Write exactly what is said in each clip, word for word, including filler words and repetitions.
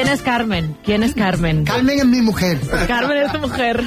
¿Quién es Carmen? ¿Quién es Carmen? Carmen es mi mujer. Carmen es tu mujer.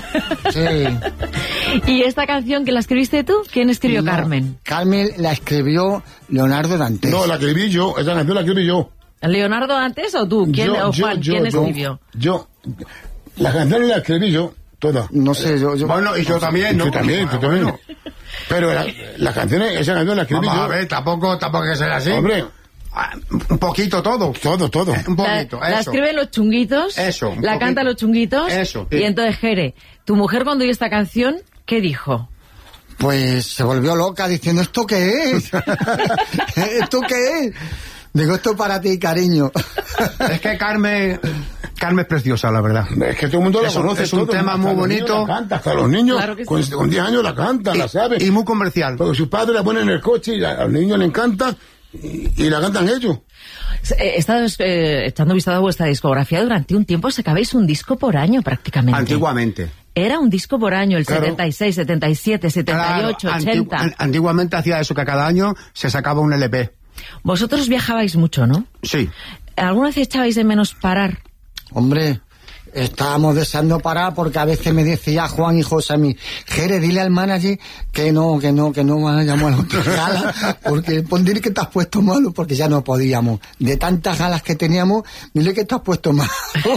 Sí. ¿Y esta canción que la escribiste tú? ¿Quién escribió No, Carmen? Carmen la escribió Leonardo Dantes. No, la escribí yo, esa canción la escribí yo. ¿Leonardo Dantes o tú? ¿Quién, Yo, o yo, Juan? yo, ¿Quién yo, escribió? Yo, la canción la escribí yo, toda. No sé, yo... yo Bueno, y yo también, ¿no? Tú también, tú también. Bueno. Pero la, la canción, esa canción la escribí Vamos yo. a ver, tampoco, tampoco hay que ser así. Hombre, Ah, un poquito todo. todo, todo. Un poquito, La, eso. la escriben los chunguitos. Eso, un La poquito. cantan los chunguitos. Eso, sí. Y entonces, Jere, tu mujer cuando oyó esta canción, ¿qué dijo? Pues se volvió loca diciendo, ¿esto qué es? ¿Esto qué es? Digo, esto para ti, cariño. Es que Carmen, Carmen es preciosa, la verdad. Es que todo el mundo la Es un- conoce. es un todo, tema hasta muy los niños bonito. La canta, hasta los niños Claro que con, sí. con diez años la cantan, la saben. Y muy comercial. Porque sus padres la ponen en el coche y a, a los niños le encanta y, y la cantan ellos. He estado eh, echando vistazo a vuestra discografía durante un tiempo, sacabais un disco por año prácticamente. Antiguamente. Era un disco por año, el Claro. setenta y seis, setenta y siete, setenta y ocho, Claro, ochenta. antigu- an- antiguamente hacía eso, que cada año se sacaba un L P. Vosotros viajabais mucho, ¿no? Sí. ¿Alguna vez echabais de menos parar? Hombre, estábamos deseando parar porque a veces me decía Juan y José a mí, Jere, dile al manager que no, que no, que no vayamos a la otra gala, porque pon dile que te has puesto malo, porque ya no podíamos. De tantas galas que teníamos, dile que te has puesto malo.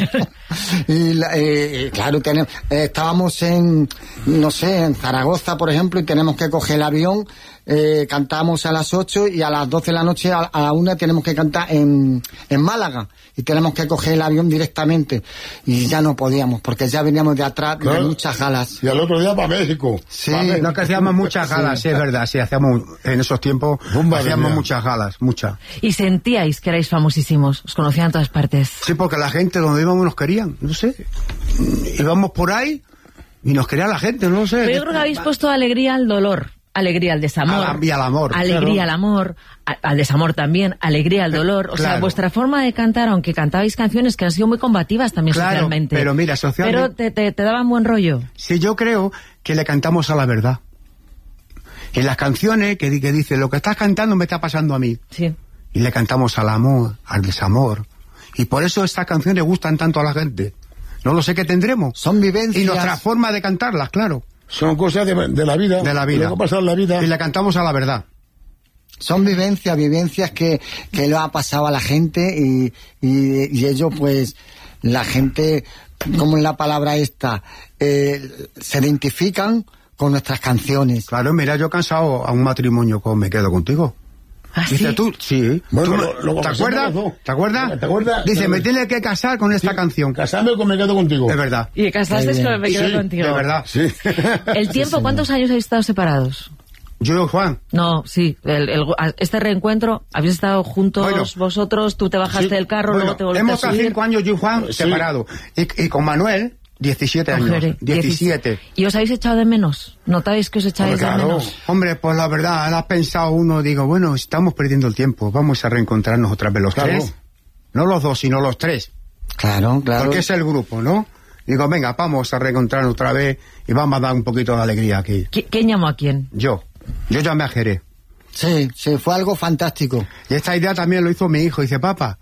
Y la- eh, claro, tenemos, eh, estábamos en, no sé, en Zaragoza, por ejemplo, y tenemos que coger el avión, eh, cantamos a las ocho y a las doce de la noche, a, a la una tenemos que cantar en, en Málaga, y tenemos que coger el avión directamente, y ya no podíamos, porque ya veníamos de atrás de Claro. muchas galas. Y al otro día para México. Sí. Pa' México. No, que hacíamos muchas galas, sí, es verdad, sí, hacíamos, en esos tiempos, Bum, madre hacíamos mía. muchas galas, muchas. Y sentíais que erais famosísimos, os conocían en todas partes. Sí, porque la gente donde íbamos nos querían, no sé. Íbamos por ahí y nos quería la gente, no lo sé. Pero yo creo que habéis puesto alegría al dolor, alegría al desamor. A la- y al amor, Alegría claro. al amor, a- al desamor también, alegría al dolor. O sea, Claro. vuestra forma de cantar, aunque cantabais canciones que han sido muy combativas también Claro, socialmente. pero mira, socialmente- Pero te, te, te daban buen rollo. Sí, yo creo que le cantamos a la verdad. En las canciones que, di- que dice, lo que estás cantando me está pasando a mí. Sí. Y le cantamos al amor, al desamor. Y por eso estas canciones gustan tanto a la gente. No lo sé qué tendremos. Son vivencias. Y nuestra forma de cantarlas, claro. Son cosas de, de la vida. De la vida. Lo que ha pasado en la vida. Y le cantamos a la verdad. Son vivencias, vivencias que, que lo ha pasado a la gente y, y, y ellos pues, la gente, como en la palabra esta, eh, se identifican con nuestras canciones. Claro, mira, yo he cansado a un matrimonio con Me Quedo Contigo. ¿Ah, Dice sí? tú, sí. Bueno, Tú me- lo- lo ¿Te confesamos acuerdas? los dos. ¿Te acuerdas? ¿Te acuerdas? Dice, Pero- me tienes que casar con esta Sí, canción. Casarme o me quedo contigo. Es verdad. Y casasteis Qué con bien. Me Quedo Sí, Contigo. de verdad. Sí. ¿El tiempo, cuántos años habéis estado separados? Yo y Juan. No, sí, el, el- este reencuentro, habéis estado juntos Bueno, vosotros, tú te bajaste Sí, del carro, bueno, luego te volviste hemos a estado subir. cinco años yo y Juan Sí. separados. Y, y con Manuel, diecisiete años. Mujeres, diecisiete. ¿Y os habéis echado de menos? ¿Notáis que os echáis Hombre, de claro. menos? Hombre, pues la verdad, ahora has pensado uno, digo, bueno, estamos perdiendo el tiempo, vamos a reencontrarnos otra vez los Claro. tres. No los dos, sino los tres. Claro, claro. Porque es el grupo, ¿no? Digo, venga, vamos a reencontrarnos otra vez y vamos a dar un poquito de alegría aquí. ¿Qui- ¿Quién llamó a quién? Yo. Yo llamé a Jerez. Sí, sí, fue algo fantástico. Y esta idea también lo hizo mi hijo. Dice, papá,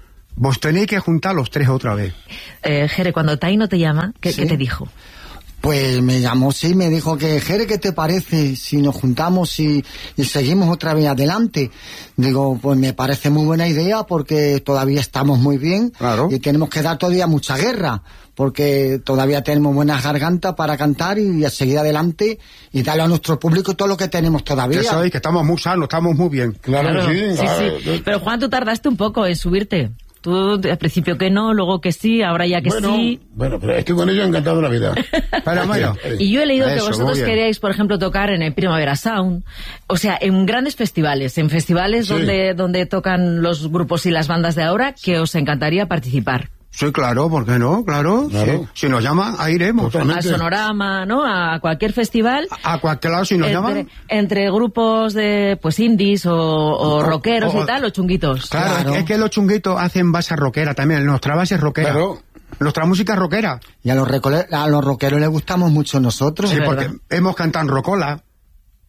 vos tenéis que juntar los tres otra vez. Eh, Jere, cuando Taino te llama, ¿qué, Sí. ¿qué te dijo? Pues me llamó, sí, me dijo que, Jere, ¿qué te parece si nos juntamos y, y seguimos otra vez adelante? Digo, pues me parece muy buena idea porque todavía estamos muy bien Claro. y tenemos que dar todavía mucha guerra porque todavía tenemos buenas gargantas para cantar y a seguir adelante y darle a nuestro público todo lo que tenemos todavía. Que sois, que estamos muy sanos, estamos muy bien. Claro, Claro, que sí. sí, claro. sí. Pero Juan, tú tardaste un poco en subirte. Tú al principio que no, luego que sí, ahora ya que bueno, sí. bueno, pero estoy con ellos encantado de la vida. Pero bueno. Y yo he leído que Eso, muy vosotros bien. queríais, por ejemplo, tocar en el Primavera Sound, o sea, en grandes festivales, en festivales Sí. donde, donde tocan los grupos y las bandas de ahora, que os encantaría participar. Sí, claro, ¿por qué no? Claro. Claro. Si, si nos llaman, ahí iremos. Totalmente. Al Sonorama, ¿no? A cualquier festival. A, a cualquier lado, si nos Entre, llaman. entre grupos de, pues, indies o, o O- rockeros o- y tal, o chunguitos. Claro, Claro. Es, que los chunguitos hacen base rockera también. Nuestra base es rockera. Claro. Nuestra música es rockera. Y a los, recole- a los rockeros les gustamos mucho nosotros. Sí, Es porque verdad. hemos cantado en rocola.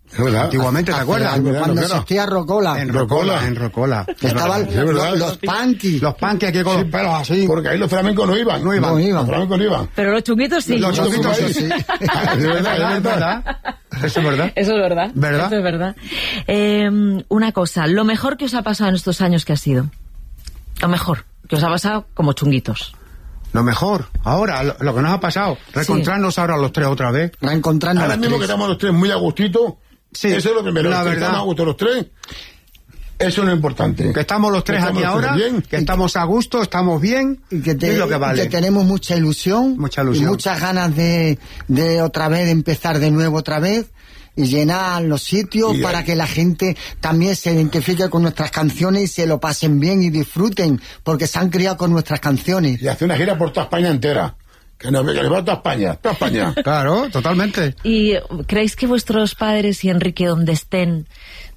Es verdad. Antiguamente, ¿te Hace acuerdas? años, verdad, cuando no, existía Rocola. En Rocola. Rocola, en Rocola. Estaban Es verdad. los, los punky. Los panques aquí con Sí, los pelos así. Porque ahí los flamencos no iban. No iban. No iban. Los flamencos no iban. Pero los chunguitos sí. Los chunguitos ahí. sí. Ah, es verdad, es verdad. Eso es verdad. Eso es verdad. ¿Verdad? Eso es verdad. Eh, una cosa, lo mejor que os ha pasado en estos años, ¿qué ha sido? Lo mejor que os ha pasado como chunguitos. Lo mejor, ahora, lo, lo que nos ha pasado, reencontrarnos ahora los tres otra vez. Reencontrando Ahora los mismo tres. que estamos los tres muy a gustito, Sí, eso es lo primero. la que verdad. estamos a gusto los tres, eso es lo importante. Que estamos los tres Que aquí estamos los ahora, tres bien. que estamos a gusto, estamos bien, Y que, te- es lo que vale. que tenemos mucha ilusión, Mucha ilusión. y muchas ganas de, de otra vez, de empezar de nuevo otra vez y llenar los sitios Y, para eh, que la gente también se identifique con nuestras canciones y se lo pasen bien y disfruten, porque se han criado con nuestras canciones. Y hacer una gira por toda España entera. Que nos que nos va a toda España, toda España. Claro, totalmente. ¿Y creéis que vuestros padres y Enrique, donde estén,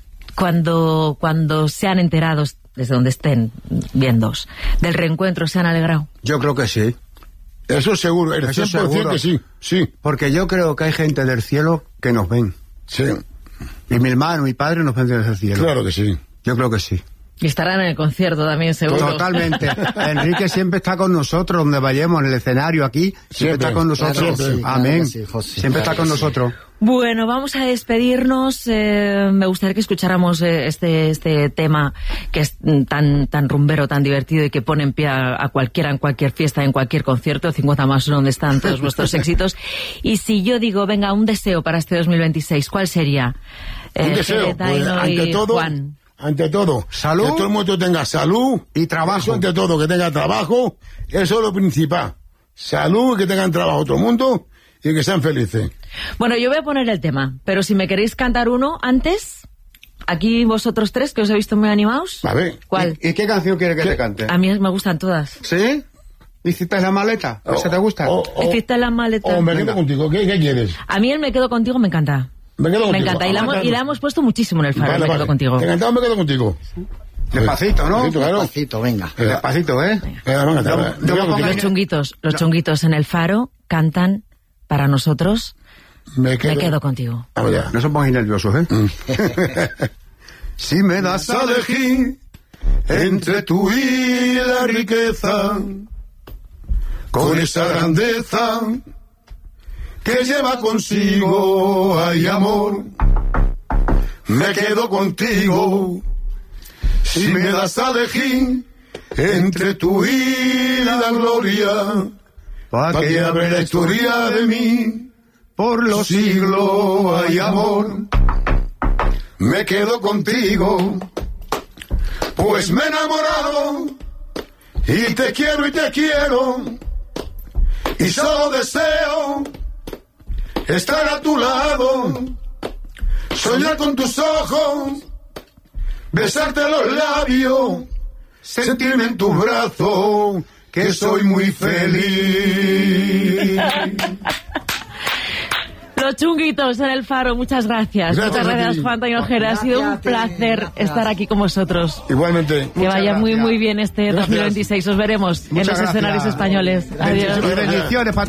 cuando, cuando sean enterados, desde donde estén viéndos, del reencuentro, se han alegrado? Yo creo que sí. Eso seguro, el Eso cien por ciento seguro. que sí, sí, Porque yo creo que hay gente del cielo que nos ven. sí, Y mi hermano, mi padre nos ven desde el cielo. claro que sí. Yo creo que sí. Y estarán en el concierto también, seguro. Totalmente. Enrique siempre está con nosotros, donde vayamos, en el escenario aquí, siempre, Siempre. está con nosotros. Claro que sí, claro Amén. que sí, José. siempre Claro está con que sí. nosotros. Bueno, vamos a despedirnos. Eh, me gustaría que escucháramos eh, este este tema que es mm, tan tan rumbero, tan divertido y que pone en pie a, a cualquiera en cualquier fiesta, en cualquier concierto. cincuenta más uno, donde están todos vuestros éxitos. Y si yo digo, venga, un deseo para este dos mil veintiséis, ¿cuál sería? Un Eh, deseo, Jere, pues, Taino y ante todo, Juan. ante todo, Salud. que todo el mundo tenga salud Y trabajo. Eso ante todo, que tenga trabajo, eso es lo principal. Salud, que tengan trabajo todo el mundo y que sean felices. Bueno, yo voy a poner el tema, pero si me queréis cantar uno antes, aquí vosotros tres, que os he visto muy animados. A ver. ¿Cuál? ¿Y, y qué canción quiere que ¿Qué? te cante? A mí me gustan todas. ¿Sí? ¿Hiciste la maleta? ¿Esa te gusta? O, o- Hiciste la maleta. o me Venga. quedo contigo, ¿qué, qué quieres? A mí el Me Quedo Contigo me encanta. Me quedo Me contigo. encanta. Y la, Ah, hemos, claro. y la hemos puesto muchísimo en el faro, Vale, Me vale. Quedo Contigo. ¿Te encantado? Me quedo contigo. Despacito, ¿no? Despacito, claro. Despacito, venga. Eh, Despacito, ¿eh? Venga, venga, Yo- venga, yo me quedo me pongo contigo. Los chunguitos, los chunguitos en el faro cantan para nosotros Me quedo, Me Quedo Contigo. Vamos ya. No se pongáis nerviosos, ¿eh? Si me das a elegir entre tú y la riqueza, con esa grandeza que lleva consigo, hay amor, me quedo contigo. Si me das a elegir entre tú y la gloria, para que hable la historia de mí, por los siglos hay amor, me quedo contigo, pues me he enamorado y te quiero y te quiero y solo deseo estar a tu lado, soñar con tus ojos, besarte los labios, sentirme en tus brazos, que soy muy feliz. Los chunguitos en el faro, muchas gracias. Gracias muchas a gracias, ti. Juan Taino Ojeda. Ha sido un Gracias a ti, placer gracias. estar aquí con vosotros. Igualmente. Que vaya muy, gracias. muy bien este Gracias. dos mil veintiséis. Os veremos en Muchas los gracias. escenarios españoles. Adiós. Bendiciones. Bendiciones para